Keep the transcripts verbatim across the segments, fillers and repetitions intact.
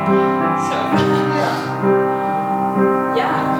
Zo. Ja. Ja.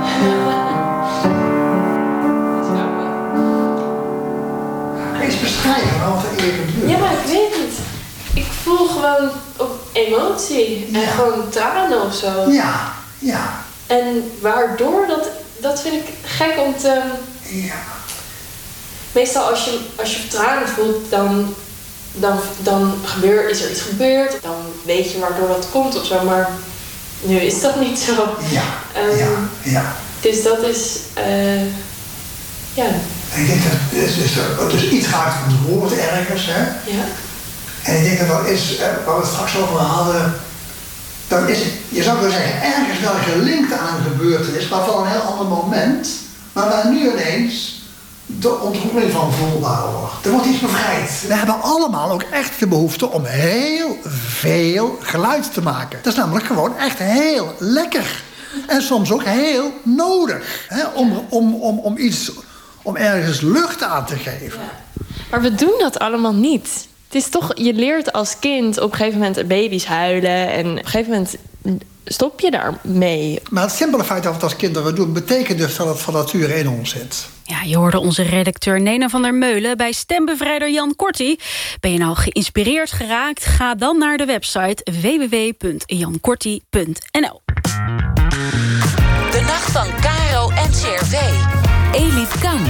Hij is bescheiden, wat er even gebeurt. Ja, maar ik weet het. Ik voel gewoon op emotie. En Ja. gewoon tranen of zo. Ja, ja. En waardoor, dat, dat vind ik gek om te... Ja. Meestal als je, als je tranen voelt, dan, dan, dan gebeur, is er iets gebeurd. Dan weet je waardoor dat komt of zo. Maar nu is dat niet zo. Ja, Um, ja, ja. Dus dat is... Uh, ja. Ik denk dat dus, dus, dus iets gaat ontroerd ergens, hè? Ja. En ik denk dat dat is, eh, waar we het straks over hadden, dan is het, je zou kunnen zeggen, ergens wel gelinkt aan een gebeurtenis, maar van een heel ander moment, maar waar nu ineens de ontroering van voelbaar wordt. Er wordt iets bevrijd. We hebben allemaal ook echt de behoefte om heel veel geluid te maken. Dat is namelijk gewoon echt heel lekker. En soms ook heel nodig, hè? Om, om, om, om iets, om ergens lucht aan te geven. Ja. Maar we doen dat allemaal niet. Het is toch, je leert als kind op een gegeven moment baby's huilen en op een gegeven moment stop je daarmee. Maar het simpele feit dat we het als kinderen doen, betekent dus dat het van nature in ons zit. Ja, je hoorde onze redacteur Nena van der Meulen bij stembevrijder Jan Korty. Ben je nou geïnspireerd geraakt? Ga dan naar de website w w w punt jan korty punt n l. De nacht van Caro en C R V. Elif Kan.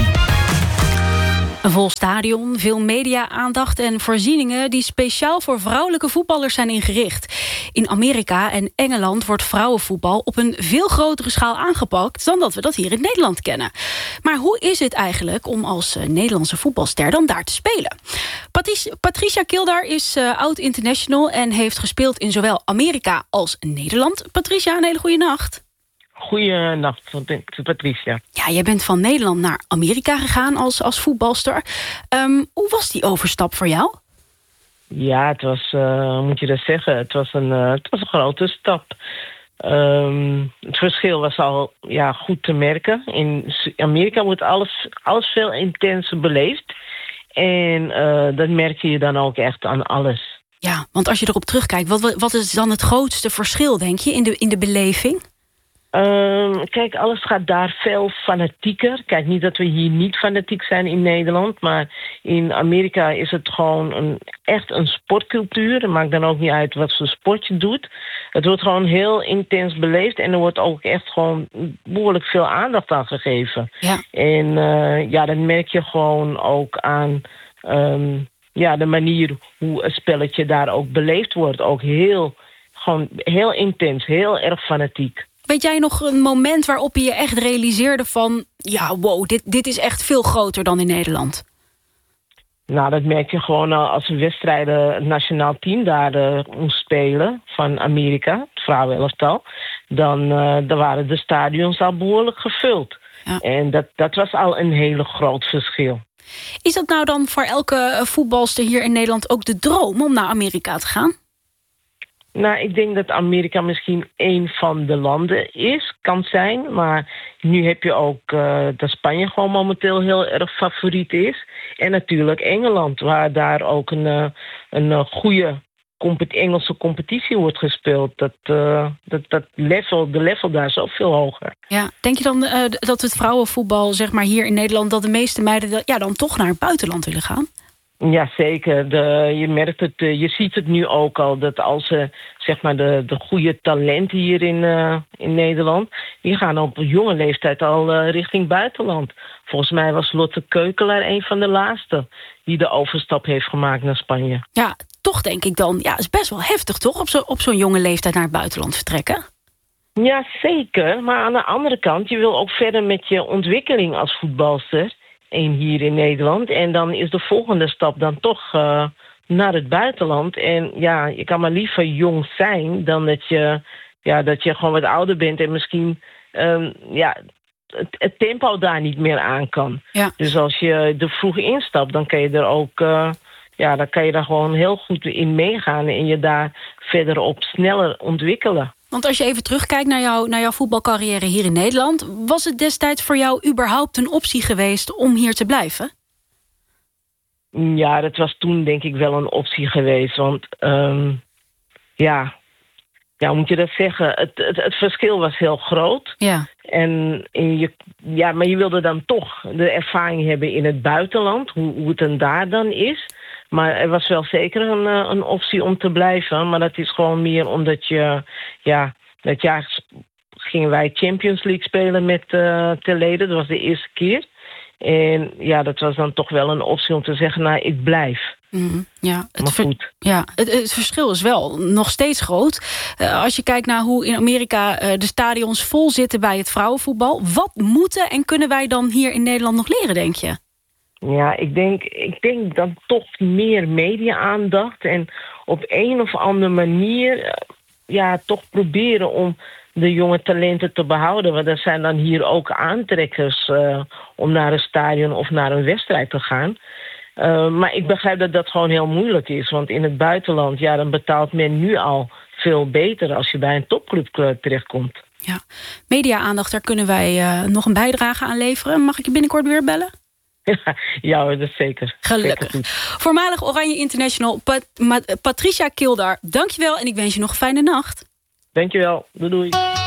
Een vol stadion, veel media-aandacht en voorzieningen die speciaal voor vrouwelijke voetballers zijn ingericht. In Amerika en Engeland wordt vrouwenvoetbal op een veel grotere schaal aangepakt dan dat we dat hier in Nederland kennen. Maar hoe is het eigenlijk om als uh, Nederlandse voetbalster dan daar te spelen? Patricia, Patricia Kildar is uh, oud-international en heeft gespeeld in zowel Amerika als Nederland. Patricia, een hele goede nacht. Goeienacht, Patricia. Ja, jij bent van Nederland naar Amerika gegaan als, als voetbalster. Um, hoe was die overstap voor jou? Ja, het was, uh, moet je dat zeggen, het was een, uh, het was een grote stap. Um, het verschil was al ja, goed te merken. In Amerika wordt alles, alles veel intenser beleefd. En uh, dat merk je dan ook echt aan alles. Ja, want als je erop terugkijkt, wat, wat is dan het grootste verschil, denk je, in de, in de beleving? Um, kijk, alles gaat daar veel fanatieker. Kijk, niet dat we hier niet fanatiek zijn in Nederland, maar in Amerika is het gewoon een, echt een sportcultuur. Het maakt dan ook niet uit wat voor sport je doet. Het wordt gewoon heel intens beleefd en er wordt ook echt gewoon behoorlijk veel aandacht aan gegeven. Ja. En uh, ja, dat merk je gewoon ook aan um, ja, de manier hoe een spelletje daar ook beleefd wordt. Ook heel, gewoon heel intens, heel erg fanatiek. Weet jij nog een moment waarop je je echt realiseerde van... ja, wow, dit, dit is echt veel groter dan in Nederland? Nou, dat merk je gewoon als een wedstrijden het nationaal team daar uh, moest spelen van Amerika, het vrouwenelftal. Dan, uh, dan waren de stadions al behoorlijk gevuld. Ja. En dat, dat was al een hele groot verschil. Is dat nou dan voor elke voetbalster hier in Nederland ook de droom om naar Amerika te gaan? Nou, ik denk dat Amerika misschien een van de landen is, kan zijn. Maar nu heb je ook uh, dat Spanje gewoon momenteel heel erg favoriet is. En natuurlijk Engeland, waar daar ook een, uh, een goede compet- Engelse competitie wordt gespeeld. Dat, uh, dat, dat level, de level daar is ook veel hoger. Ja, denk je dan uh, dat het vrouwenvoetbal, zeg maar hier in Nederland, dat de meeste meiden ja, dan toch naar het buitenland willen gaan? Ja, zeker. De, je merkt het, je ziet het nu ook al, dat als uh, zeg maar de, de goede talenten hier in, uh, in Nederland, die gaan op jonge leeftijd al uh, richting buitenland. Volgens mij was Lotte Keukelaar een van de laatste die de overstap heeft gemaakt naar Spanje. Ja, toch denk ik dan, ja, het is best wel heftig toch, op, zo, op zo'n jonge leeftijd naar het buitenland vertrekken? Ja, zeker. Maar aan de andere kant, je wil ook verder met je ontwikkeling als voetbalster. Eén hier in Nederland. En dan is de volgende stap dan toch uh, naar het buitenland. En ja, je kan maar liever jong zijn dan dat je, ja, dat je gewoon wat ouder bent en misschien um, ja, het, het tempo daar niet meer aan kan. Ja. Dus als je er vroeg instapt, dan kan je er ook uh, ja, dan kan je daar gewoon heel goed in meegaan en je daar verder op sneller ontwikkelen. Want als je even terugkijkt naar, jou, naar jouw voetbalcarrière hier in Nederland, was het destijds voor jou überhaupt een optie geweest om hier te blijven? Ja, dat was toen denk ik wel een optie geweest. Want um, ja, ja, hoe moet je dat zeggen? Het, het, het verschil was heel groot. Ja. En, en je, ja, maar je wilde dan toch de ervaring hebben in het buitenland, hoe, hoe het dan daar dan is. Maar er was wel zeker een, een optie om te blijven. Maar dat is gewoon meer omdat je, ja, dat jaar gingen wij Champions League spelen met uh, Toledo. Dat was de eerste keer. En ja, dat was dan toch wel een optie om te zeggen, nou, ik blijf. Mm, ja, het, maar goed. Ver, ja het, het verschil is wel nog steeds groot. Uh, als je kijkt naar hoe in Amerika uh, de stadions vol zitten bij het vrouwenvoetbal. Wat moeten en kunnen wij dan hier in Nederland nog leren, denk je? Ja, ik denk, ik denk dan toch meer media-aandacht. En op een of andere manier ja, toch proberen om de jonge talenten te behouden. Want er zijn dan hier ook aantrekkers uh, om naar een stadion of naar een wedstrijd te gaan. Uh, maar ik begrijp dat dat gewoon heel moeilijk is. Want in het buitenland, ja, dan betaalt men nu al veel beter als je bij een topclub terechtkomt. Ja, media-aandacht, daar kunnen wij uh, nog een bijdrage aan leveren. Mag ik je binnenkort weer bellen? Ja, dat is zeker. Gelukkig. Zeker Voormalig Oranje International Pat- Ma- Patricia Kildar, dankjewel en ik wens je nog een fijne nacht. Dankjewel. Doei doei.